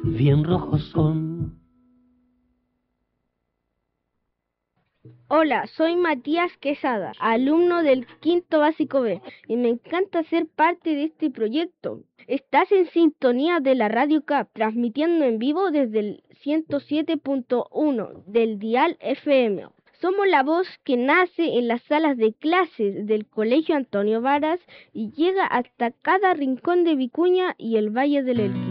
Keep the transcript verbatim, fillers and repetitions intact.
bien rojos son. Hola, soy Matías Quesada, alumno del quinto básico B, y me encanta ser parte de este proyecto. Estás en sintonía de la Radio C A P, transmitiendo en vivo desde el ciento siete punto uno del dial F M. Somos la voz que nace en las salas de clases del Colegio Antonio Varas y llega hasta cada rincón de Vicuña y el Valle del Elqui.